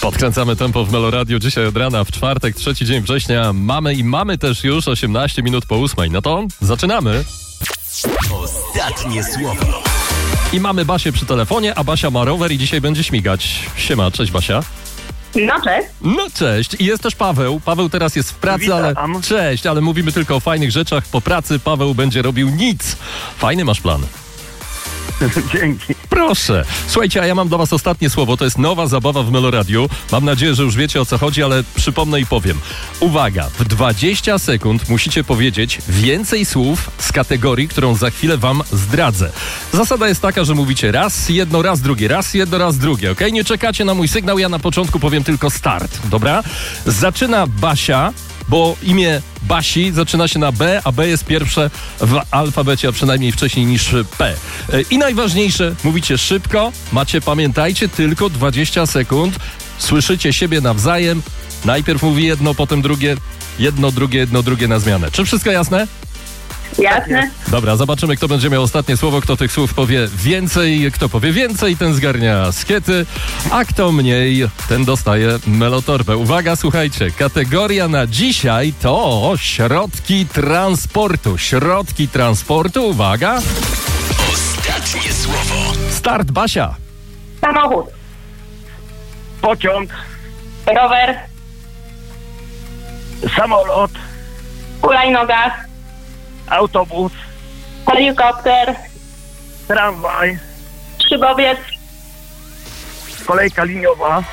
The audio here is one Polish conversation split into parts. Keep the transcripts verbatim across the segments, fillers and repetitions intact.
Podkręcamy tempo w Meloradiu dzisiaj od rana, w czwartek, trzeci dzień września. Mamy i mamy też już osiemnaście minut po ósmej. No to zaczynamy. Ostatnie słowo. I mamy Basię przy telefonie, a Basia ma rower i dzisiaj będzie śmigać. Siema, cześć Basia. No cześć. No cześć. I jest też Paweł. Paweł teraz jest w pracy, Witam. ale... Cześć, ale mówimy tylko o fajnych rzeczach. Po pracy Paweł będzie robił nic. Fajny masz plan. Dzięki. Proszę. Słuchajcie, a ja mam dla was ostatnie słowo. To jest nowa zabawa w Meloradiu. Mam nadzieję, że już wiecie, o co chodzi, ale przypomnę i powiem. Uwaga, w dwadzieścia sekund musicie powiedzieć więcej słów z kategorii, którą za chwilę wam zdradzę. Zasada jest taka, że mówicie raz jedno, raz drugie, raz jedno, raz drugie, okej? Nie czekacie na mój sygnał, ja na początku powiem tylko start, dobra? Zaczyna Basia, bo imię Basi zaczyna się na B, a B jest pierwsze w alfabecie, a przynajmniej wcześniej niż P. I najważniejsze, mówicie szybko, macie, pamiętajcie, tylko dwadzieścia sekund, słyszycie siebie nawzajem, najpierw mówi jedno, potem drugie, jedno, drugie, jedno, drugie na zmianę. Czy wszystko jasne? Jasne. Dobra, zobaczymy, kto będzie miał ostatnie słowo, kto tych słów powie więcej. Kto powie więcej, ten zgarnia skiety, a kto mniej, ten dostaje melotorbę. Uwaga, słuchajcie, kategoria na dzisiaj to środki transportu. Środki transportu, uwaga. Ostatnie słowo. Start, Basia. Samochód, Pociąg, rower, samolot, hulajnoga, autobus, helikopter, tramwaj, szybowiec, kolejka liniowa,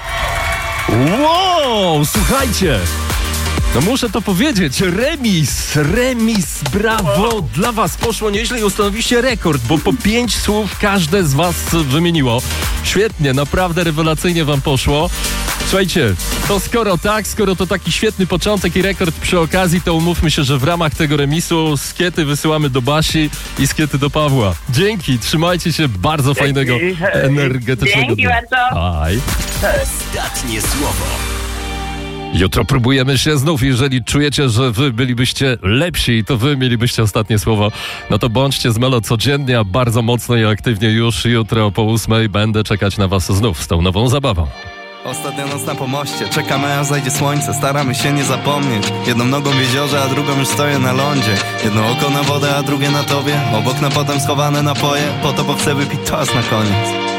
Wow, słuchajcie. No muszę to powiedzieć, remis, remis, brawo, dla was poszło nieźle i ustanowiliście rekord, bo po pięć słów każde z was wymieniło. Świetnie, naprawdę rewelacyjnie wam poszło. Słuchajcie, to skoro tak, skoro to taki świetny początek i rekord przy okazji, to umówmy się, że w ramach tego remisu skiety wysyłamy do Basi i skiety do Pawła. Dzięki, trzymajcie się, bardzo fajnego, hej. energetycznego Dzięki dnia. bardzo. Aj. Ostatnie słowo. Jutro próbujemy się znów. Jeżeli czujecie, że wy bylibyście lepsi i to wy mielibyście ostatnie słowo, no to bądźcie z Melo codziennie, a bardzo mocno i aktywnie już jutro po ósmej będę czekać na was znów z tą nową zabawą. Ostatnia noc na pomoście, czekamy aż zajdzie słońce, staramy się nie zapomnieć. Jedną nogą w jeziorze, a drugą już stoję na lądzie. Jedno oko na wodę, a drugie na tobie. Obok na potem schowane napoje, po to bo chcę wypić toast na koniec.